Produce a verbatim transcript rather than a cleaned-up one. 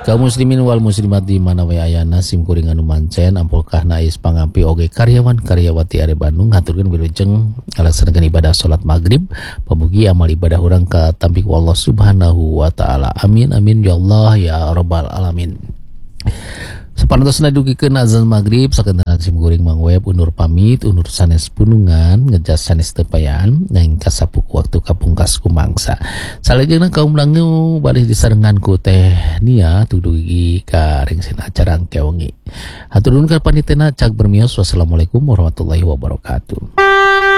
Kaum muslimin wal muslimat di mana wae ayana sim kuring anu mancen ampulkah nais pangampi oge karyawan karyawati are Bandung ngaturkeun wilujeng ngalaksanakeun ibadah salat maghrib pamugi amal ibadah urang ka tampi ku Allah Subhanahu wa taala. Amin amin ya Allah ya rabbal alamin. Sapantos nadugikeun azan maghrib sakeunteuna sim kuring Mang Web undur pamit undur sanes punungan ngejas sanes teu payan nang kasapuku waktu kapungkas kumangsa. Salajengna kaum langu bari disarengan ku Teh Nia tudugi ka ringsin acara kewengi. Hatur nuhun ka panitena cak bermios. Wassalamualaikum warahmatullahi wabarakatuh.